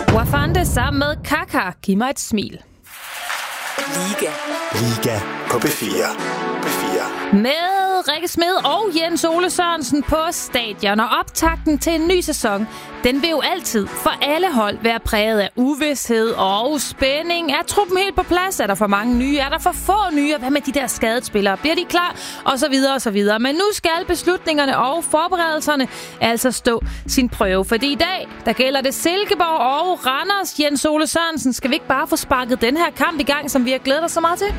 Wafande sammen med Kaka. Giv mig et smil. Liga på B4. Med Rikke Smed og Jens Ole Sørensen på stadion, og optakten til en ny sæson, den vil jo altid for alle hold være præget af uvished og spænding. Er truppen helt på plads? Er der for mange nye? Er der for få nye? Hvad med de der skadede spillere? Bliver de klar? Og så videre og så videre. Men nu skal beslutningerne og forberedelserne altså stå sin prøve. Fordi i dag, der gælder det Silkeborg og Randers. Jens Ole Sørensen, skal vi ikke bare få sparket den her kamp i gang, som vi har glædet os så meget til?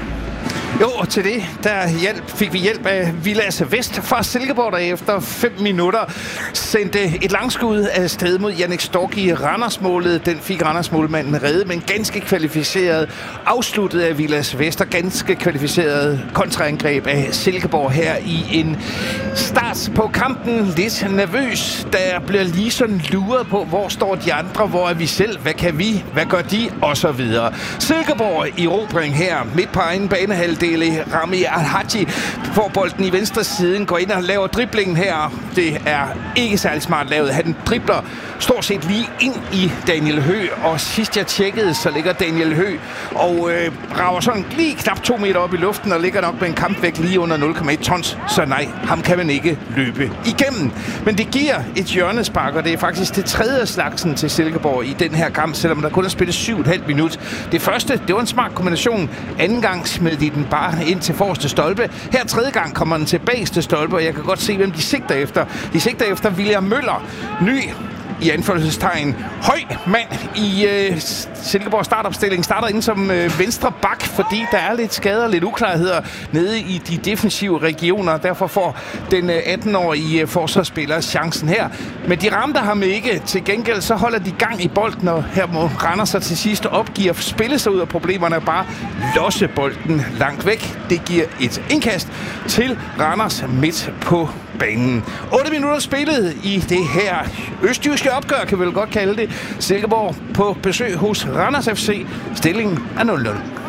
Jo, og til det fik vi hjælp af Vilas Vest fra Silkeborg, der efter 5 minutter sendte et langskud af sted mod Jannik Stork i Randersmålet. Den fik Randersmålmanden reddet, men ganske kvalificeret afsluttet af Vilas Vest og ganske kvalificeret kontraangreb af Silkeborg her i en start på kampen. Lidt nervøs, der bliver lige sådan luret på, hvor står de andre, hvor er vi selv, hvad kan vi, hvad gør de, og så videre. Silkeborg i erobring her, midt på egen banehalvdel. Rami Al-Haji får bolden i venstre siden, går ind og laver driblingen her. Det er ikke særlig smart lavet. Han dribler stort set lige ind i Daniel Høgh, og sidst jeg tjekkede, så ligger Daniel Høgh og rager sådan lige knap 2 meter op i luften, og ligger nok med en kampvægt lige under 0,1 tons. Så nej, ham kan man ikke løbe igennem. Men det giver et hjørnespark, og det er faktisk det tredje slagsen til Silkeborg i den her kamp, selvom der kun er spillet 7,5 minut. Det første, det var en smart kombination. Anden gang smed de den bare ind til forreste stolpe. Her tredje gang kommer den til bageste stolpe, og jeg kan godt se, hvem de sigter efter. De sigter efter William Møller, ny i anførselstegn høj mand i Silkeborg startopstilling. Starter ind som venstre bak, fordi der er lidt skader, lidt uklarheder nede i de defensive regioner. Derfor får den 18-årige forsvarsspiller chancen her. Men de ramte ham ikke. Til gengæld så holder de gang i bolden, og her må Randers sig til sidst opgive at spille sig ud af problemerne og bare losse bolden langt væk. Det giver et indkast til Randers midt på banen. 8 minutter spillet i det her østjyske opgør, kan vi vel godt kalde det. Silkeborg på besøg hos Randers FC. Stillingen er 0-0.